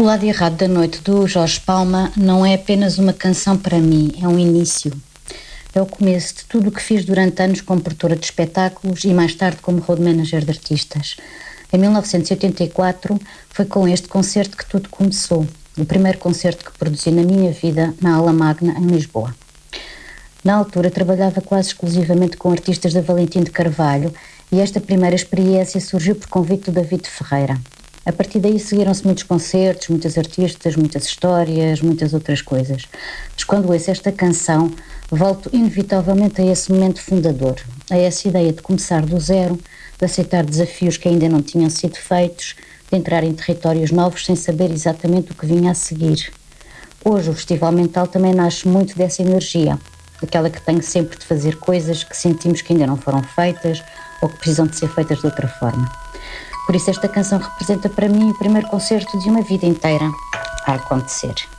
O Lado Errado da Noite, do Jorge Palma, não é apenas uma canção para mim, é um início. É o começo de tudo o que fiz durante anos como produtora de espetáculos e mais tarde como road manager de artistas. Em 1984 foi com este concerto que tudo começou, o primeiro concerto que produzi na minha vida na Aula Magna, em Lisboa. Na altura trabalhava quase exclusivamente com artistas da Valentim de Carvalho e esta primeira experiência surgiu por convite do David Ferreira. A partir daí seguiram-se muitos concertos, muitos artistas, muitas histórias, muitas outras coisas. Mas quando ouço esta canção, volto inevitavelmente a esse momento fundador, a essa ideia de começar do zero, de aceitar desafios que ainda não tinham sido feitos, de entrar em territórios novos sem saber exatamente o que vinha a seguir. Hoje o Festival Mental também nasce muito dessa energia, aquela que tenho sempre de fazer coisas que sentimos que ainda não foram feitas ou que precisam de ser feitas de outra forma. Por isso esta canção representa para mim o primeiro concerto de uma vida inteira a acontecer.